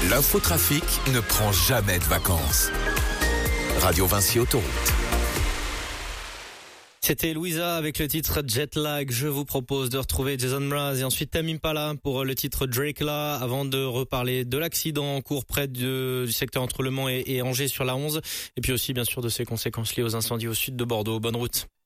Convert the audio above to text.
L'infotrafic ne prend jamais de vacances. Radio Vinci Autoroute. C'était Louisa avec le titre Jetlag. Je vous propose de retrouver Jason Mraz et ensuite Tame Impala pour le titre Drake là, avant de reparler de l'accident en cours près du secteur entre Le Mans et Angers sur la 11. Et puis aussi bien sûr de ses conséquences liées aux incendies au sud de Bordeaux. Bonne route.